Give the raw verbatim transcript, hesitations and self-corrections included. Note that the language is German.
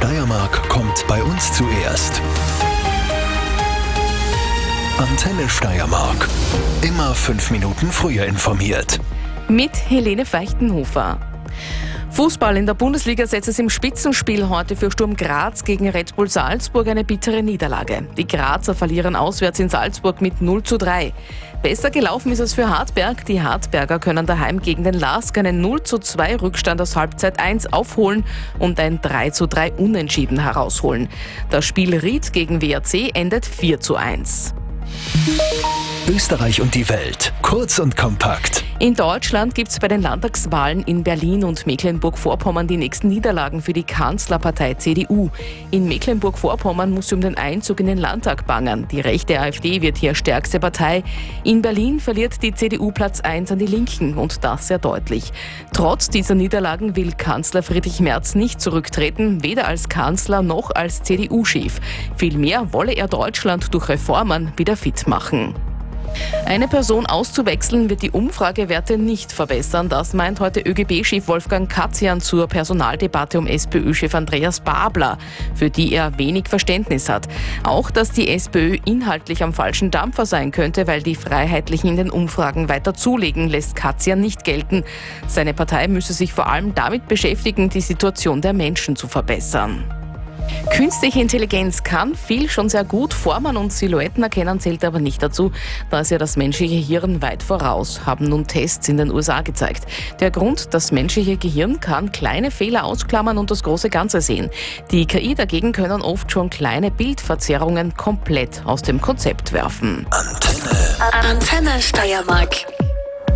Steiermark kommt bei uns zuerst. Antenne Steiermark. Immer fünf Minuten früher informiert. Mit Helene Feichtenhofer. Fußball in der Bundesliga setzt es im Spitzenspiel heute für Sturm Graz gegen Red Bull Salzburg eine bittere Niederlage. Die Grazer verlieren auswärts in Salzburg mit null zu drei. Besser gelaufen ist es für Hartberg. Die Hartberger können daheim gegen den LASK einen null zu zwei Rückstand aus Halbzeit eins aufholen und ein drei zu drei Unentschieden herausholen. Das Spiel Ried gegen W A C endet vier zu eins. Österreich und die Welt. Kurz und kompakt. In Deutschland gibt es bei den Landtagswahlen in Berlin und Mecklenburg-Vorpommern die nächsten Niederlagen für die Kanzlerpartei C D U. In Mecklenburg-Vorpommern muss sie um den Einzug in den Landtag bangen. Die rechte AfD wird hier stärkste Partei. In Berlin verliert die C D U Platz eins an die Linken und das sehr deutlich. Trotz dieser Niederlagen will Kanzler Friedrich Merz nicht zurücktreten, weder als Kanzler noch als C D U-Chef. Vielmehr wolle er Deutschland durch Reformen wieder fit machen. Eine Person auszuwechseln wird die Umfragewerte nicht verbessern. Das meint heute ÖGB-Chef Wolfgang Katzian zur Personaldebatte um SPÖ-Chef Andreas Babler, für die er wenig Verständnis hat. Auch, dass die SPÖ inhaltlich am falschen Dampfer sein könnte, weil die Freiheitlichen in den Umfragen weiter zulegen, lässt Katzian nicht gelten. Seine Partei müsse sich vor allem damit beschäftigen, die Situation der Menschen zu verbessern. Künstliche Intelligenz kann viel schon sehr gut. Formen und Silhouetten erkennen zählt aber nicht dazu. Da ist ja das menschliche Hirn weit voraus, haben nun Tests in den U S A gezeigt. Der Grund, das menschliche Gehirn kann kleine Fehler ausklammern und das große Ganze sehen. Die K I dagegen können oft schon kleine Bildverzerrungen komplett aus dem Konzept werfen. Antenne. Antenne Steiermark.